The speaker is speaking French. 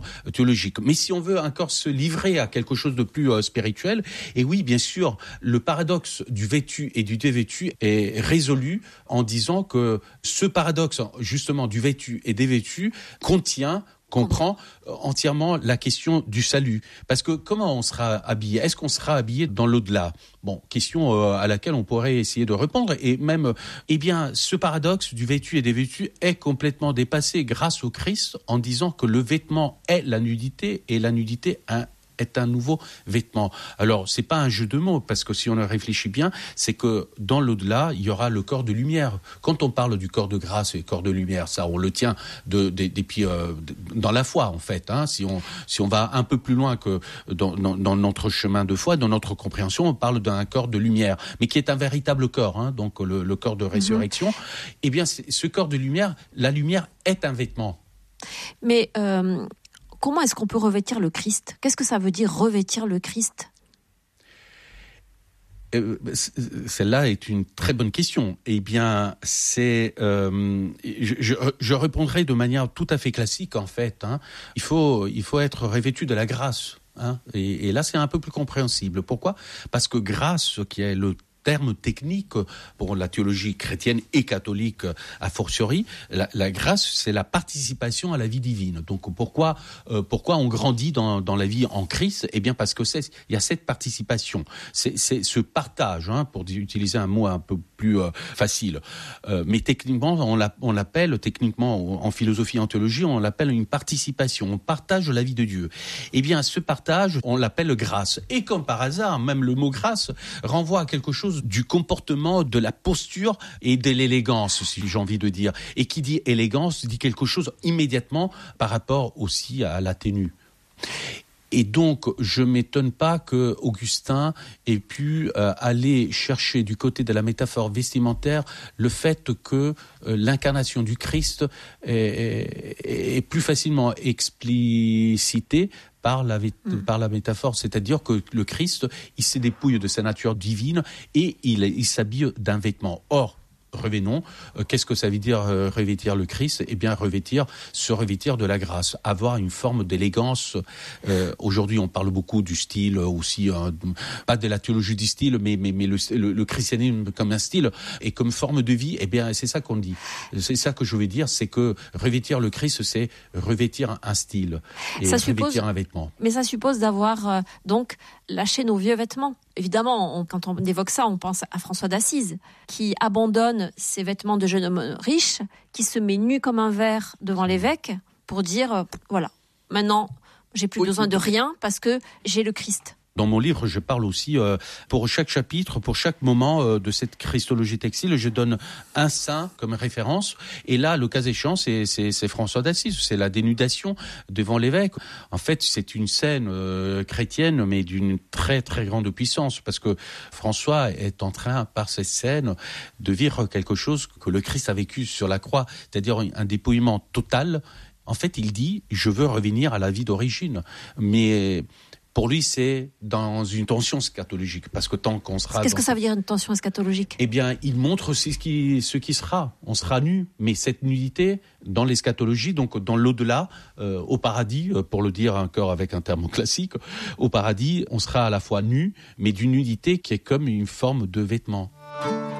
question théologique. Mais si on veut encore se livrer à quelque chose de plus spirituel, et oui, bien sûr, le paradoxe du vêtu et du dévêtu est résolu en disant que ce paradoxe, justement, du vêtu et dévêtu comprend entièrement la question du salut. Parce que comment on sera habillé ? Est-ce qu'on sera habillé dans l'au-delà ? Bon, question à laquelle on pourrait essayer de répondre. Et même, ce paradoxe du vêtu et des vêtus est complètement dépassé grâce au Christ en disant que le vêtement est la nudité et la nudité est un nouveau vêtement. Alors, c'est pas un jeu de mots, parce que si on le réfléchit bien, c'est que dans l'au-delà, il y aura le corps de lumière. Quand on parle du corps de grâce et corps de lumière, ça, on le tient dans la foi, en fait. Si on va un peu plus loin que dans notre chemin de foi, dans notre compréhension, on parle d'un corps de lumière, mais qui est un véritable corps, donc le corps de résurrection. Eh bien, ce corps de lumière, la lumière est un vêtement. Mais comment est-ce qu'on peut revêtir le Christ ? Qu'est-ce que ça veut dire revêtir le Christ ? Celle-là est une très bonne question. Eh bien, je répondrai de manière tout à fait classique, en fait. Il faut être revêtu de la grâce. Et là, c'est un peu plus compréhensible. Pourquoi ? Parce que grâce, qui est le terme technique pour la théologie chrétienne et catholique a fortiori, la grâce, c'est la participation à la vie divine. Donc pourquoi on grandit dans la vie en Christ ? Eh bien parce que il y a cette participation, c'est ce partage, pour utiliser un mot un peu plus facile. Mais techniquement, on l'appelle techniquement en philosophie, en théologie, on l'appelle une participation. On partage la vie de Dieu. Eh bien ce partage, on l'appelle grâce. Et comme par hasard, même le mot grâce renvoie à quelque chose du comportement, de la posture et de l'élégance, si j'ai envie de dire. Et qui dit élégance dit quelque chose immédiatement par rapport aussi à la tenue. Et donc, je m'étonne pas que Augustin ait pu aller chercher du côté de la métaphore vestimentaire le fait que l'incarnation du Christ est plus facilement explicitée par la métaphore, c'est-à-dire que le Christ, il se dépouille de sa nature divine et il s'habille d'un vêtement. Or, revenons, qu'est-ce que ça veut dire revêtir le Christ ? Eh bien, se revêtir de la grâce, avoir une forme d'élégance. Aujourd'hui, on parle beaucoup du style aussi, pas de la théologie du style, mais le christianisme comme un style et comme forme de vie. Eh bien, c'est ça qu'on dit. C'est ça que je veux dire, c'est que revêtir le Christ, c'est revêtir un style et revêtir un vêtement. Mais ça suppose d'avoir donc lâché nos vieux vêtements. Évidemment, quand on évoque ça, on pense à François d'Assise, qui abandonne ses vêtements de jeune homme riche, qui se met nu comme un verre devant l'évêque pour dire, voilà, maintenant, j'ai plus besoin de rien parce que j'ai le Christ. Dans mon livre, je parle aussi, pour chaque chapitre, pour chaque moment de cette christologie textile, je donne un saint comme référence. Et là, le cas échéant, c'est François d'Assise, c'est la dénudation devant l'évêque. En fait, c'est une scène chrétienne, mais d'une très, très grande puissance, parce que François est en train, par cette scène, de vivre quelque chose que le Christ a vécu sur la croix, c'est-à-dire un dépouillement total. En fait, il dit, je veux revenir à la vie d'origine. Mais pour lui, c'est dans une tension eschatologique, parce que tant qu'on sera... Qu'est-ce que ça veut dire une tension eschatologique ? Eh bien, il montre ce qui sera. On sera nu, mais cette nudité, dans l'eschatologie, donc dans l'au-delà, au paradis, pour le dire encore avec un terme classique, au paradis, on sera à la fois nu, mais d'une nudité qui est comme une forme de vêtement.